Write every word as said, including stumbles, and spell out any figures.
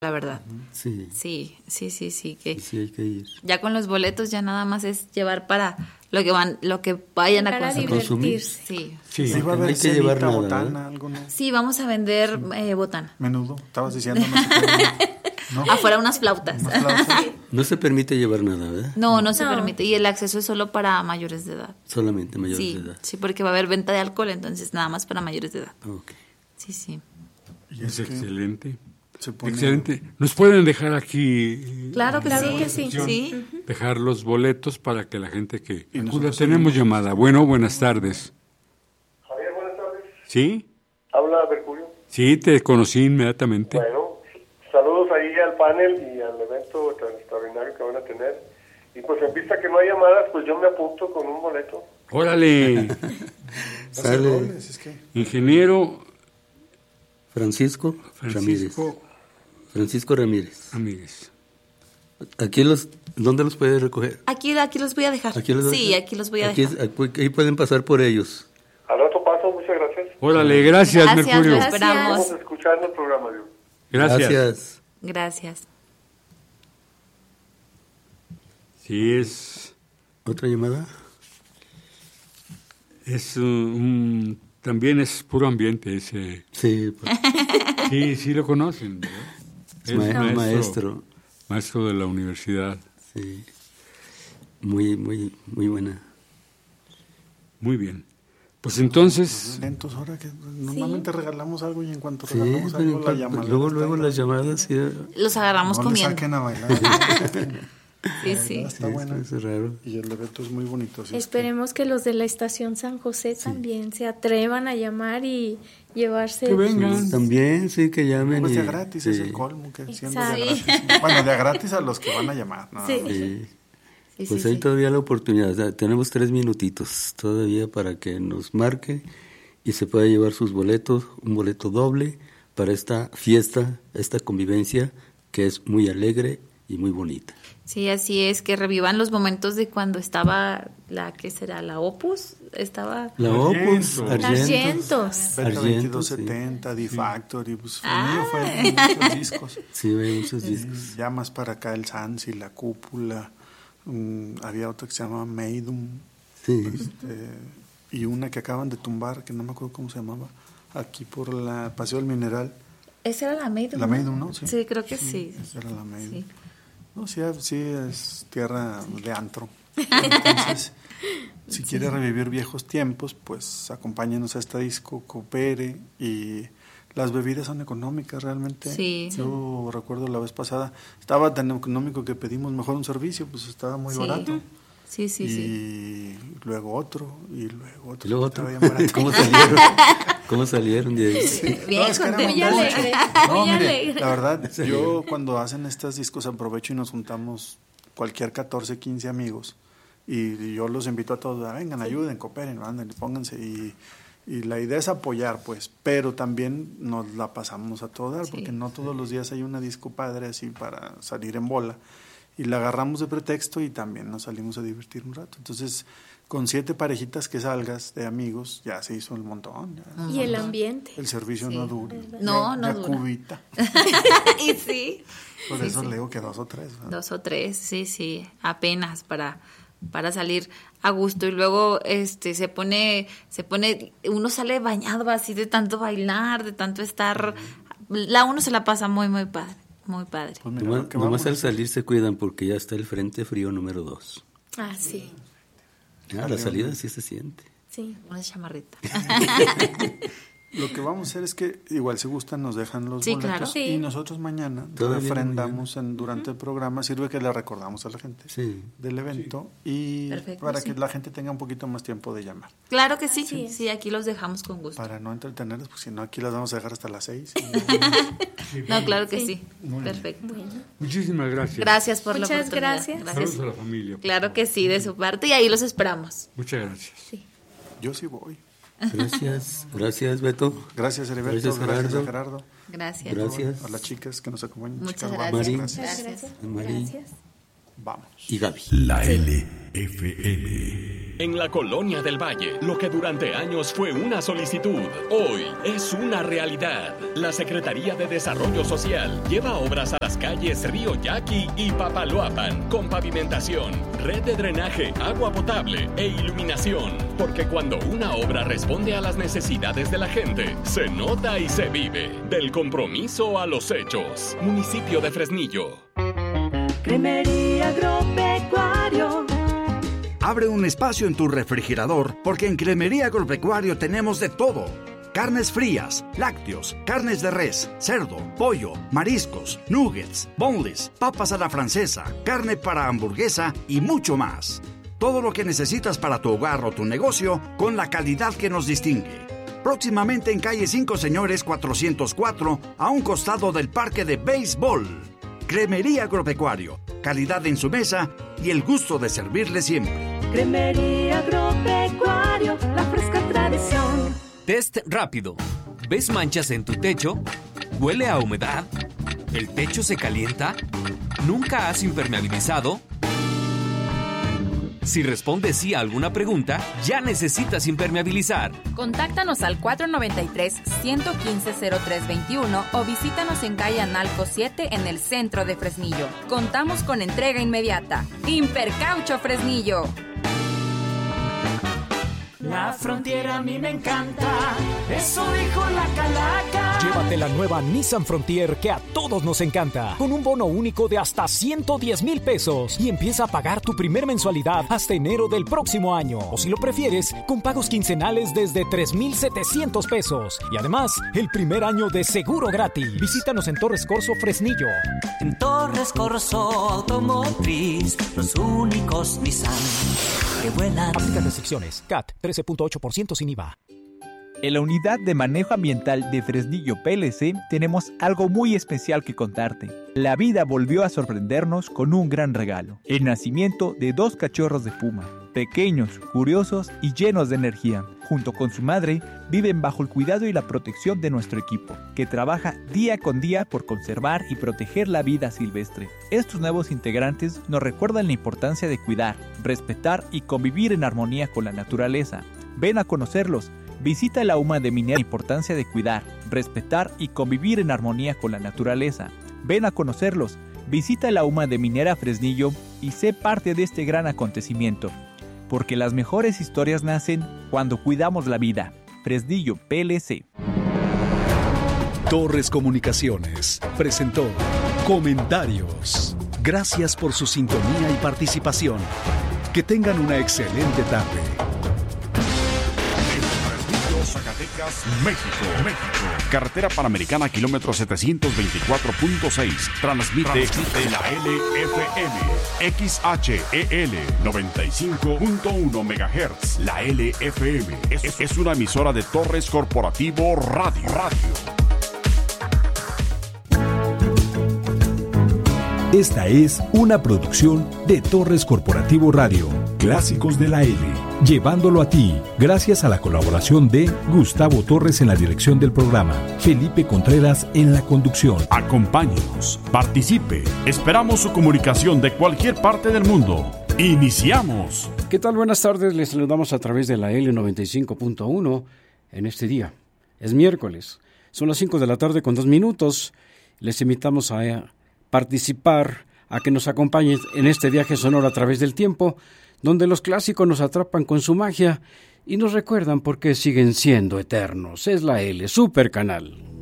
la verdad. Sí. Sí, sí, sí, sí. Que Sí, hay que ir. ya con los boletos ya nada más es llevar para lo que van, lo que vayan a Para consumir. divertirse. Sí. Sí, Sí, va a no haber hay que llevar cenita, nada, botana, ¿verdad? algo, ¿no? Sí, vamos a vender eh, botana. Menudo, estabas diciendo, no sé qué, ¿no? Afuera unas flautas. Unas flautas. No se permite llevar nada, ¿verdad? No, no se No. permite. Y el acceso es solo para mayores de edad. Solamente mayores Sí, de edad. sí, porque va a haber venta de alcohol, entonces nada más para mayores de edad. Ok. Sí, sí. Y Es es que excelente. se pone- Excelente. ¿Nos pueden dejar aquí? Claro que Claro sí. que sí. Sí. Dejar los boletos para que la gente que Y acuda. nosotros Tenemos seguimos. llamada. Bueno, buenas tardes. Javier, buenas tardes. ¿Sí? Habla Mercurio. Sí, te conocí inmediatamente. Bueno, saludos ahí al panel y al evento tan extraordinario que van a tener. Y pues en vista que no hay llamadas, pues yo me apunto con un boleto. Órale, Hacer Sale roles, es que ingeniero Francisco, Ramírez. Francisco Francisco Ramírez. Ramírez. Aquí los, ¿dónde los puede recoger? Aquí, aquí los voy a dejar. Aquí los sí, aquí los voy a aquí, dejar. aquí pueden pasar por ellos. Al otro paso, muchas gracias. Órale, gracias, Gracias, Mercurio. lo Gracias. esperamos. Vamos a escuchar el programa, Dios. Gracias. Gracias. Gracias. Sí, es, ¿Otra llamada? es un, un- también es puro ambiente ese. Sí, pues, Sí, sí lo conocen, ¿verdad? es ma- maestro. Maestro de la universidad. Sí. Muy, muy, muy buena. Muy bien. Pues entonces, lentos ahora que normalmente regalamos algo y en cuanto Sí, regalamos pero algo en la cuanto- llamada luego, está luego ahí. las llamadas, sí, Los agarramos No le comiendo. saquen a bailar. Sí, sí. Está sí, buena. es raro. Y el evento es muy bonito. así es que- Esperemos que los de la estación San José también se atrevan a llamar y llevarse. que vengan. También, sí, que llamen. Pues de y- gratis sí, es el colmo, que siendo de Exacto. gratis. Bueno, de gratis a los que van a llamar. ¿no? Sí. sí. Sí, Pues sí, hay sí. todavía la oportunidad. O sea, tenemos tres minutitos todavía para que nos marque y se pueda llevar sus boletos, un boleto doble para esta fiesta, esta convivencia que es muy alegre y muy bonita. Sí, así es, que revivan los momentos de cuando estaba la, ¿qué será? La Opus, estaba... La Opus, Argentos. Argentos. Argentos. Beta Argentos, veintidós sí. setenta, D-Factory, pues el Ah. mío fue muchos discos. Sí, hay muchos discos. Ya más para acá el Sansi, la Cúpula, mm, había otro que se llamaba Maidum, Sí. este, y una que acaban de tumbar, que no me acuerdo cómo se llamaba, aquí por la Paseo del Mineral. Esa era la Maidum. La Maidum, ¿no? Sí. Sí, creo que sí. Esa era la Maidum. Sí. No, sí, sí, es tierra de antro. Entonces, si quiere revivir viejos tiempos, pues acompáñenos a este disco, coopere, y las bebidas son económicas realmente. Sí. Yo recuerdo la vez pasada, estaba tan económico que pedimos mejor un servicio, pues estaba muy Sí. barato. Sí, sí, y sí. luego otro, y luego otro. Y luego otro. Estaba bien barato. ¿Cómo salieron? ¿Cómo salieron de ahí? Bien No, es que era contento. Muy alegre, No, muy mire, alegre. la verdad, yo cuando hacen estos discos aprovecho y nos juntamos cualquier catorce, quince amigos y yo los invito a todos, a, vengan, ayuden, cooperen, anden, pónganse y, y la idea es apoyar, pues, pero también nos la pasamos a todo dar, Sí. porque no todos los días hay una disco padre así para salir en bola y la agarramos de pretexto y también nos salimos a divertir un rato. Entonces, con siete parejitas que salgas de amigos, ya se hizo el montón. ya. Y el ambiente. El servicio Sí. no dura. No, Ya- no ya dura. cubita. Y sí. Por Sí, eso sí. le digo que dos o tres. ¿no? Dos o tres, sí, sí, apenas para, para salir a gusto. Y luego este se pone, se pone, uno sale bañado así de tanto bailar, de tanto estar, la uno se la pasa muy, muy padre, muy padre. Pues mira, Nomás, lo que nomás vamos a al hacer- salir se cuidan porque ya está el frente frío número dos. Ah, sí. Ah, la salida sí se siente. Sí. Una chamarrita. Lo que vamos a hacer es que igual si gustan nos dejan los Sí, boletos claro. Sí. y nosotros mañana Todavía refrendamos en, durante el programa, sirve que le recordamos a la gente Sí. del evento y Perfecto, para sí. que la gente tenga un poquito más tiempo de llamar, Claro que sí, Así sí, es. aquí los dejamos con gusto. para no entretenerlos, porque si no aquí las vamos a dejar hasta las seis. No, claro que sí, Sí. perfecto. Bueno. Muchísimas gracias. Gracias por la Muchas oportunidad. gracias. Saludos a la familia. Claro que sí, de su parte, y ahí los esperamos. Muchas gracias. Sí. Yo sí voy. Gracias. Gracias, Beto. Gracias Heriberto, Gracias, gracias, Gerardo. a Gerardo, Gracias. Gracias. a las chicas que nos acompañan. Muchas chicas gracias. guapas, Mari. gracias. Muchas Gracias. gracias. Mari. Gracias. Vamos. Y Gaby. La L F M. en la Colonia del Valle. Lo que durante años fue una solicitud, hoy es una realidad. La Secretaría de Desarrollo Social lleva obras a las calles Río Yaqui y Papaloapan, con pavimentación, red de drenaje, agua potable e iluminación. Porque cuando una obra responde a las necesidades de la gente, se nota y se vive. Del compromiso a los hechos. Municipio de Fresnillo. Cremería Agropecuario. Abre un espacio en tu refrigerador, porque en Cremería Agropecuario tenemos de todo. Carnes frías, lácteos, carnes de res, cerdo, pollo, mariscos, nuggets, boneless, papas a la francesa, carne para hamburguesa y mucho más. Todo lo que necesitas para tu hogar o tu negocio con la calidad que nos distingue. Próximamente en calle cinco Señores cuatrocientos cuatro, a un costado del Parque de Béisbol. Cremería Agropecuario, calidad en su mesa y el gusto de servirle siempre. Cremería Agropecuario, la fresca tradición. Test rápido. ¿Ves manchas en tu techo? ¿Huele a humedad? ¿El techo se calienta? ¿Nunca has impermeabilizado? Si respondes sí a alguna pregunta, ya necesitas impermeabilizar. Contáctanos al cuatro noventa y tres, ciento quince, cero tres veintiuno o visítanos en calle Analco siete en el centro de Fresnillo. Contamos con entrega inmediata. Impercaucho Fresnillo. La Frontier a mí me encanta, eso dijo la calaca. Llévate la nueva Nissan Frontier que a todos nos encanta, con un bono único de hasta ciento diez mil pesos y empieza a pagar tu primer mensualidad hasta enero del próximo año. O si lo prefieres, con pagos quincenales desde tres mil setecientos pesos. Y además, el primer año de seguro gratis. Visítanos en Torres Corso, Fresnillo. En Torres Corso Automotriz, los únicos Nissan que vuelan. Aplica restricciones. C A T trece punto ocho por ciento sin I V A. En la Unidad de Manejo Ambiental de Fresnillo P L C tenemos algo muy especial que contarte. La vida volvió a sorprendernos con un gran regalo: el nacimiento de dos cachorros de puma, pequeños, curiosos y llenos de energía. Junto con su madre, viven bajo el cuidado y la protección de nuestro equipo, que trabaja día con día por conservar y proteger la vida silvestre. Estos nuevos integrantes nos recuerdan la importancia de cuidar, respetar y convivir en armonía con la naturaleza. Ven a conocerlos. Visita la U M A de Minera. La importancia de cuidar, respetar y convivir en armonía con la naturaleza. Ven a conocerlos. Visita la U M A de Minera Fresnillo y sé parte de este gran acontecimiento. Porque las mejores historias nacen cuando cuidamos la vida. Fresnillo P L C. Torres Comunicaciones presentó Comentarios. Gracias por su sintonía y participación. Que tengan una excelente tarde. Zacatecas, México, México. Carretera Panamericana, kilómetro setecientos veinticuatro punto seis. Transmite, Transmite la L F M, X H E L noventa y cinco punto uno megahertz. La L F M es, es una emisora de Torres Corporativo Radio. Radio. Esta es una producción de Torres Corporativo Radio. Clásicos de la L. Llevándolo a ti, gracias a la colaboración de Gustavo Torres en la dirección del programa, Felipe Contreras en la conducción. Acompáñenos, participe. Esperamos su comunicación de cualquier parte del mundo. ¡Iniciamos! ¿Qué tal? Buenas tardes. Les saludamos a través de la L noventa y cinco punto uno en este día. Es miércoles. Son las cinco de la tarde con dos minutos. Les invitamos a participar, a que nos acompañen en este viaje sonoro a través del tiempo, donde los clásicos nos atrapan con su magia y nos recuerdan por qué siguen siendo eternos. Es la L, Super Canal.